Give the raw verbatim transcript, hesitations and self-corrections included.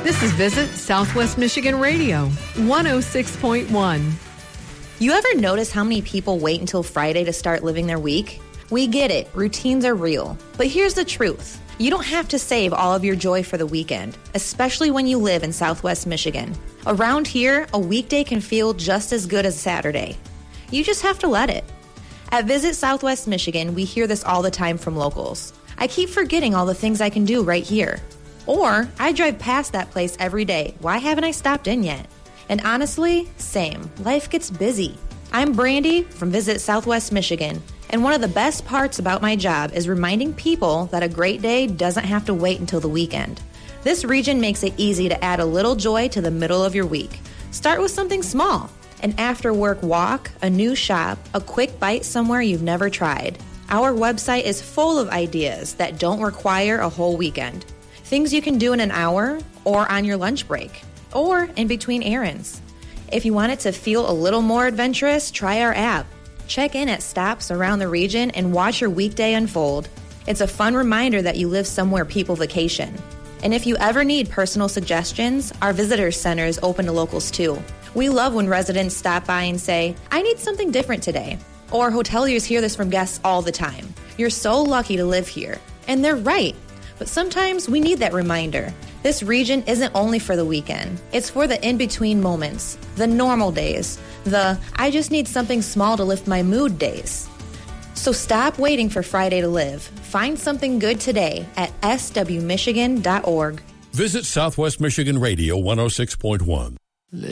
This is Visit Southwest Michigan Radio, one oh six point one. You ever notice how many people wait until Friday to start living their week? We get it, routines are real. But here's the truth. You don't have to save all of your joy for the weekend, especially when you live in Southwest Michigan. Around here, a weekday can feel just as good as Saturday. You just have to let it. At Visit Southwest Michigan, we hear this all the time from locals. I keep forgetting all the things I can do right here. Or, I drive past that place every day. Why haven't I stopped in yet? And honestly, same. Life gets busy. I'm Brandy from Visit Southwest Michigan, and one of the best parts about my job is reminding people that a great day doesn't have to wait until the weekend. This region makes it easy to add a little joy to the middle of your week. Start with something small. An after-work walk, a new shop, a quick bite somewhere you've never tried. Our website is full of ideas that don't require a whole weekend. Things you can do in an hour, or on your lunch break, or in between errands. If you want it to feel a little more adventurous, try our app. Check in at stops around the region and watch your weekday unfold. It's a fun reminder that you live somewhere people vacation. And if you ever need personal suggestions, our visitor center is open to locals too. We love when residents stop by and say, I need something different today. Or hoteliers hear this from guests all the time. You're so lucky to live here. And they're right. But sometimes we need that reminder. This region isn't only for the weekend. It's for the in-between moments, the normal days, the I just need something small to lift my mood days. So stop waiting for Friday to live. Find something good today at s w michigan dot org. Visit Southwest Michigan Radio one oh six point one.